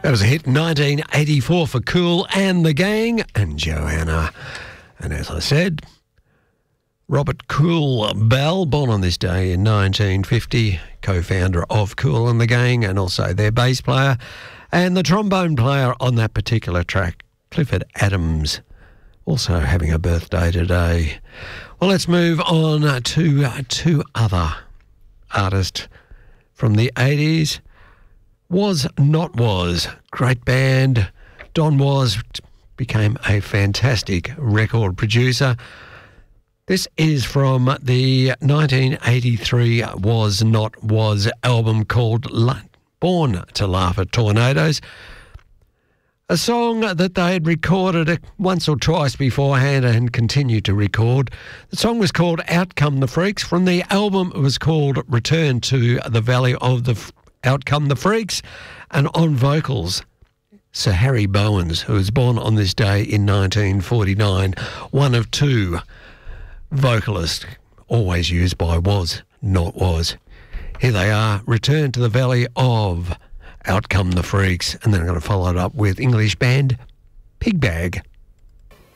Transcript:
That was a hit in 1984 for Kool and the Gang and Joanna. And as I said, Robert Kool Bell, born on this day in 1950, co-founder of Kool and the Gang and also their bass player, and the trombone player on that particular track, Clifford Adams, also having a birthday today. Well, let's move on to two other artists from the 80s. Was Not Was, great band. Don Was became a fantastic record producer. This is from the 1983 Was Not Was album called Born to Laugh at Tornadoes. A song that they had recorded once or twice beforehand and continued to record. The song was called Out Come the Freaks. From the album, it was called Return to the Valley of the Out Come the Freaks. And on vocals, Sir Harry Bowens, who was born on this day in 1949, one of two vocalists always used by Was Not Was. Here they are, Return to the Valley of Out Come the Freaks, and then I'm going to follow it up with English band Pig Bag.